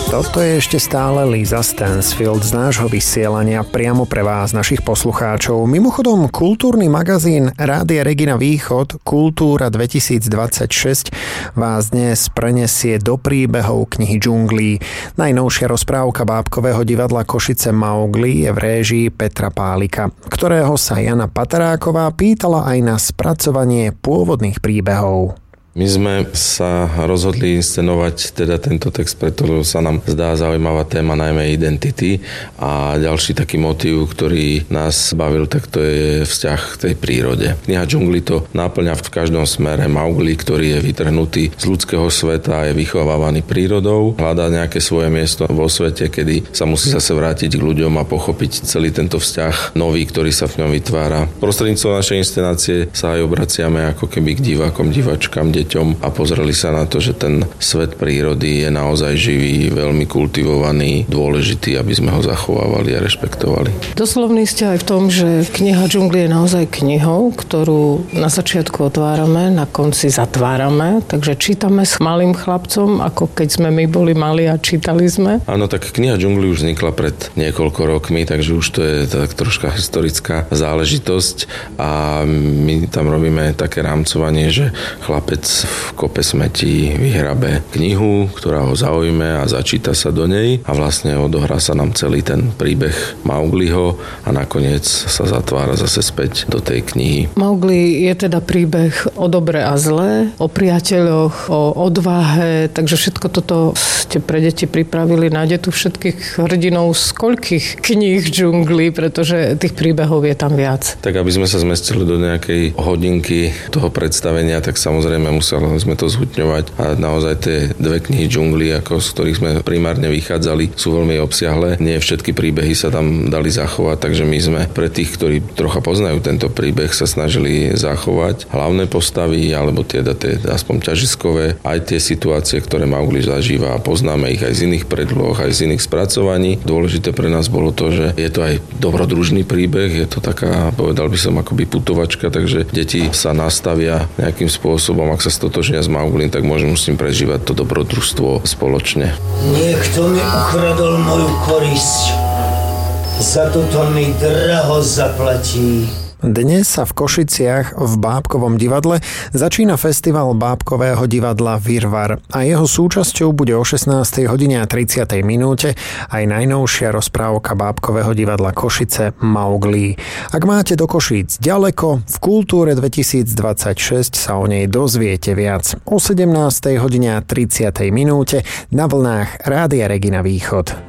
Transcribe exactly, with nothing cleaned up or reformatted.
Toto je ešte stále Lisa Stansfield z nášho vysielania priamo pre vás, našich poslucháčov. Mimochodom, kultúrny magazín Rádia Regina Východ Kultúra dvetisícdvadsaťšesť vás dnes prenesie do príbehov knihy Džunglí. Najnovšia rozprávka bábkového divadla Košice Maugli je v réžii Petra Pálika, ktorého sa Jana Pataráková pýtala aj na spracovanie pôvodných príbehov. My sme sa rozhodli inscenovať teda tento text, pretože sa nám zdá zaujímavá téma, najmä identity, a ďalší taký motív, ktorý nás bavil, tak to je vzťah k tej prírode. Kniha Džunglí to náplňa v každom smere. Maugli, ktorý je vytrhnutý z ľudského sveta a je vychovávaný prírodou, hľadá nejaké svoje miesto vo svete, kedy sa musí zase vrátiť k ľuďom a pochopiť celý tento vzťah nový, ktorý sa v ňom vytvára. Prostredníctvom našej inscenácie sa aj obraciame ako keby k divákom, divačkám, deťom a pozreli sa na to, že ten svet prírody je naozaj živý, veľmi kultivovaný, dôležitý, aby sme ho zachovávali a rešpektovali. Doslovný ste aj v tom, že kniha Džunglí je naozaj knihou, ktorú na začiatku otvárame, na konci zatvárame, takže čítame s malým chlapcom, ako keď sme my boli mali a čítali sme. Áno, tak kniha Džunglí už vznikla pred niekoľko rokmi, takže už to je tak troška historická záležitosť a my tam robíme také rámcovanie, že chlapec v kope smetí vyhrabe knihu, ktorá ho zaujme a začíta sa do nej a vlastne odohrá sa nám celý ten príbeh Maugliho a nakoniec sa zatvára zase späť do tej knihy. Maugli je teda príbeh o dobre a zlé, o priateľoch, o odvahe, takže všetko toto ste pre deti pripravili. Nájde tu všetkých hrdinov z koľkých kníh Džunglí, pretože tých príbehov je tam viac. Tak aby sme sa zmestili do nejakej hodinky toho predstavenia, tak samozrejme museli sme to zhutňovať a naozaj tie dve knihy Džunglí, ako z ktorých sme primárne vychádzali, sú veľmi obsiahle. Nie všetky príbehy sa tam dali zachovať, takže my sme pre tých, ktorí trocha poznajú tento príbeh, sa snažili zachovať hlavné postavy, alebo teda tie aspoň ťažiskové, aj tie situácie, ktoré Maugli zažíva a poznáme ich aj z iných predloh, aj z iných spracovaní. Dôležité pre nás bolo to, že je to aj dobrodružný príbeh, je to taká, povedal by som, akoby putovačka, takže deti sa nastavia nejakým spôsobom, ak sa stotožnia s Mauglim, tak môžem s ním prežívať to dobrodružstvo spoločne. Niekto mi ukradol moju korisť. Za toto mi draho zaplatí. Dnes sa v Košiciach v Bábkovom divadle začína festival Bábkového divadla Virvar a jeho súčasťou bude o šestnástej hodine a tridsiatej minúte aj najnovšia rozprávka Bábkového divadla Košice Maugli. Ak máte do Košíc ďaleko, v Kultúre dvetisícdvadsaťšesť sa o nej dozviete viac o sedemnástej hodine a tridsiatej minúte na vlnách Rádia Regina Východ.